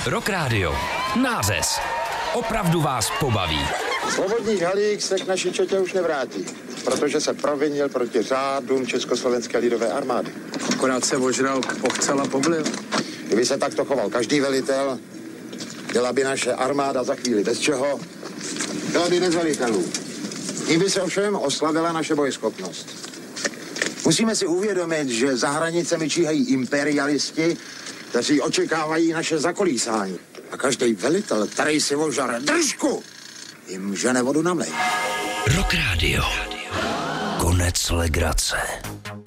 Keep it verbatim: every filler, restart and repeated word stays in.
Rock Radio. Nářez. Opravdu vás pobaví. Svobodník Halík se k naší četě už nevrátí, protože se provinil proti řádům Československé lidové armády. Akorát se ožral, pochcel a poblil. Kdyby se takto choval každý velitel, byla by naše armáda za chvíli bez čeho, byla by bez velitelů. Tím by se ovšem oslavila naše bojeschopnost. Musíme si uvědomit, že za hranicemi číhají imperialisti, kteří očekávají naše zakolísání. A každý velitel, který si ožare držku, jim žene vodu na mlejn. Rock Radio. Konec legrace.